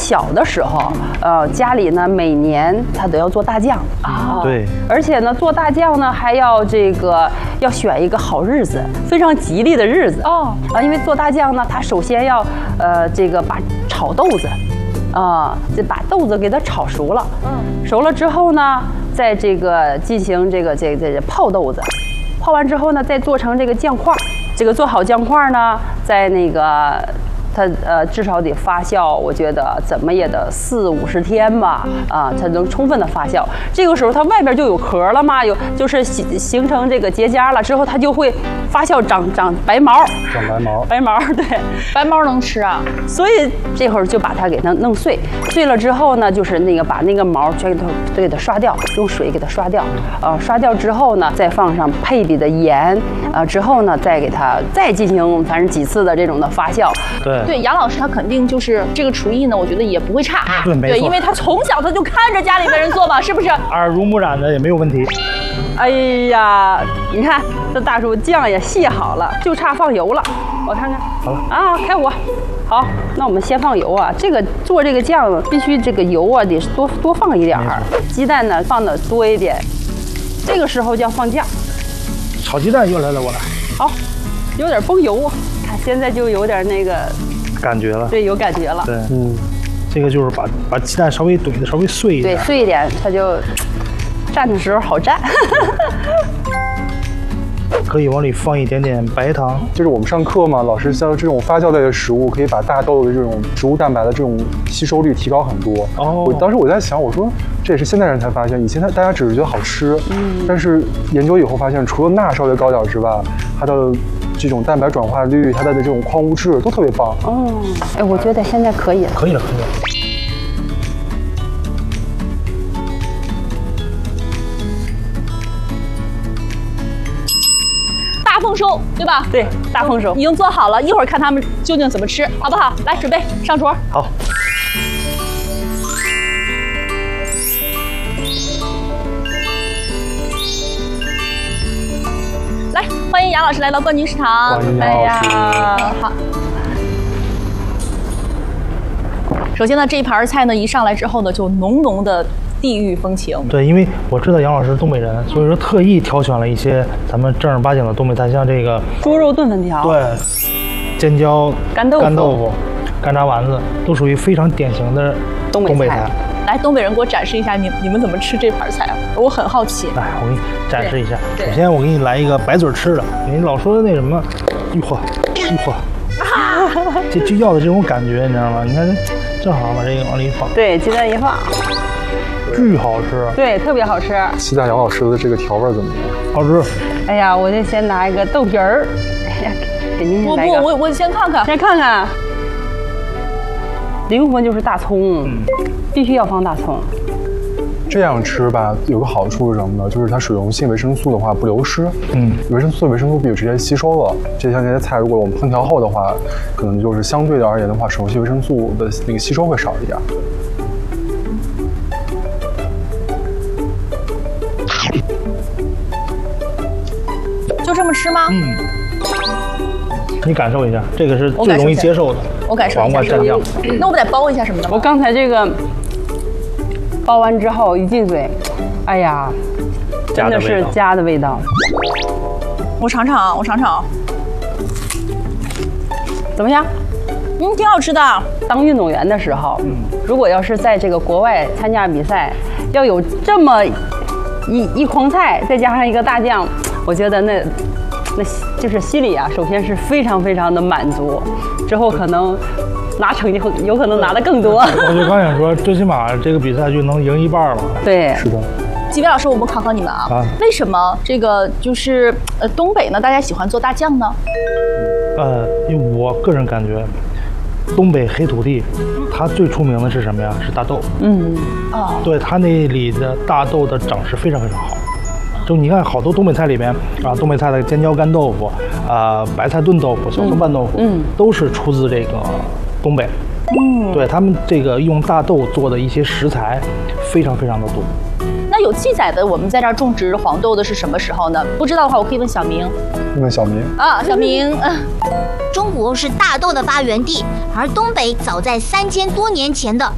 小的时候，家里呢每年他都要做大酱啊， 对， 而且呢做大酱呢还要要选一个好日子，非常吉利的日子哦啊，因为做大酱呢，他首先要把炒豆子。就把豆子给它炒熟了，熟了之后呢，再进行泡豆子，泡完之后呢，再做成这个酱块。做好酱块呢，在它至少得发酵，我觉得怎么也得40-50天吧，才能充分的发酵。这个时候它外边就有壳了嘛，就是形成这个结痂了之后，它就会发酵长白毛，白毛对， 白毛能吃啊， 所以这会儿就把它给它弄碎，碎了之后呢，就是把那个毛全给它刷掉，用水给它刷掉，刷掉之后呢，再放上配比的盐，之后呢，再进行反正几次的这种的发酵， 对，杨老师他肯定就是这个厨艺呢，我觉得也不会差。 对，没错。 对，因为他从小他就看着家里的人做嘛，是不是？ 耳濡目染的也没有问题。 哎呀，你看这大叔酱也卸好了，就差放油了。我看看。 好了啊，开火。好，那我们先放油啊。做这个酱必须这个油啊得多放一点儿，鸡蛋呢放的多一点。这个时候就要放酱。 炒鸡蛋又来了，我来。 好，有点崩油，看现在就有点那个。 感觉了， 对，有感觉了。 对，这个就是把鸡蛋稍微怼的稍微碎一点， 对，碎一点，它就蘸的时候好蘸。 可以往里放一点点白糖。 就是我们上课嘛，老师教这种发酵类的食物，可以把大豆的这种植物蛋白的这种吸收率提高很多。当时我在想，我说这也是现代人才发现，以前大家只是觉得好吃，但是研究以后发现，除了钠稍微高点之外，它的这种蛋白转化率，它的这种矿物质都特别棒。 哎，我觉得现在可以了。 可以了。 大丰收，对吧？ 对，大丰收已经做好了，一会儿看他们究竟怎么吃，好不好？来，准备上桌。 好。 来，欢迎杨老师来到冠军食堂。 欢迎杨老师。 好。首先呢，这一盘菜呢一上来之后呢，就浓浓的地域风情。 对，因为我知道杨老师是东北人，所以说特意挑选了一些咱们正儿八经的东北菜，像这个猪肉炖粉条， 对，尖椒、 干豆腐、 干炸丸子，都属于非常典型的东北菜。 来，东北人给我展示一下你们怎么吃这盘菜，我很好奇。 来，我给你展示一下。首先我给你来一个白嘴吃的，你老说的那什么，一嚯，就要的这种感觉，你知道吗？你看，正好把这个往里一放， 对，鸡蛋一放， 巨好吃。 对，特别好吃。 期待杨老师的这个调味怎么样？ 好吃。 哎呀，我就先拿一个豆皮儿，哎呀，给您来一个。 我先看看， 先看看。灵魂就是大葱，必须要放大葱。 这样吃吧，有个好处是什么呢？就是它水溶性维生素的话不流失，维生素B直接吸收了。这像这些菜，如果我们烹调后的话，可能就是相对的而言的话，水溶性维生素的那个吸收会少一点。 就这么吃吗？ 你感受一下，这个是最容易接受的。 我感受一下。黄瓜蘸酱。 那我们得包一下什么的吗？ 我刚才这个包完之后一进嘴，哎呀，真的是家的味道。 我尝尝啊， 怎么样？ 挺好吃的。 当运动员的时候，如果要是在这个国外参加比赛，要有这么一筐菜，再加上一个大酱，我觉得那就是心里啊，首先是非常非常的满足，之后可能拿成绩有可能拿得更多。 我就刚想说，最起码这个比赛就能赢一半了。 对， 是的。 几位老师，我们考考你们啊，为什么这个就是东北呢？大家喜欢做大酱呢？ 因为我个人感觉，东北黑土地，它最出名的是什么呀？是大豆。对，它那里的大豆的长势非常非常好。就你看，好多东北菜里边啊，东北菜的尖椒干豆腐，白菜炖豆腐、小葱拌豆腐，都是出自这个东北。对他们这个用大豆做的一些食材，非常非常的多。 那有记载的我们在这儿种植黄豆的是什么时候呢？不知道的话，我可以问小明。 问小明啊，小明。 中国是大豆的发源地，而东北早在3000多年前的